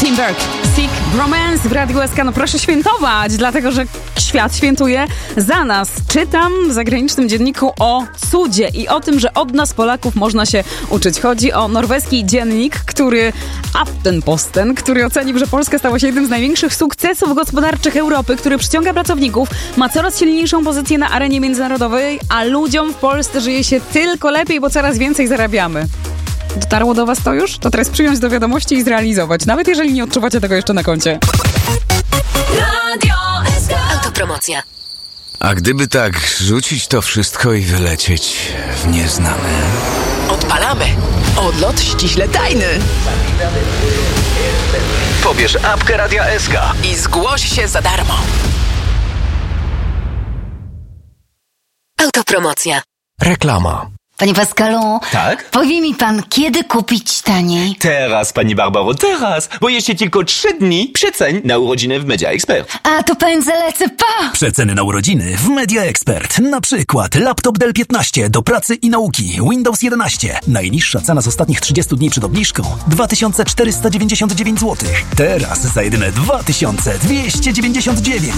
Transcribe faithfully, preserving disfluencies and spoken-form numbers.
Timberg, Sick Bromance w Radiu S K. No proszę świętować, dlatego że świat świętuje za nas. Czytam w zagranicznym dzienniku o cudzie i o tym, że od nas Polaków można się uczyć. Chodzi o norweski dziennik, który Aftenposten, który ocenił, że Polska stała się jednym z największych sukcesów gospodarczych Europy, który przyciąga pracowników, ma coraz silniejszą pozycję na arenie międzynarodowej, a ludziom w Polsce żyje się tylko lepiej, bo coraz więcej zarabiamy. Dotarło do was to już? To teraz przyjąć do wiadomości i zrealizować, nawet jeżeli nie odczuwacie tego jeszcze na koncie. Radio S K. Autopromocja. A gdyby tak rzucić to wszystko i wylecieć w nieznane? Odpalamy. Odlot ściśle tajny. Pobierz apkę Radia S K I zgłoś się za darmo. Autopromocja. Reklama. Panie Pascalu, Tak? powie mi pan, kiedy kupić taniej? Teraz, pani Barbaro, teraz, bo jeszcze tylko trzy dni przeceń na urodziny w Media Expert. A, to powiem, zalecę, pa! Przeceny na urodziny w Media Expert. Na przykład laptop Dell piętnaście do pracy i nauki, Windows jedenaście. Najniższa cena z ostatnich trzydziestu dni przed obniżką dwa tysiące czterysta dziewięćdziesiąt dziewięć złotych. Teraz za jedyne dwa tysiące dwieście dziewięćdziesiąt dziewięć.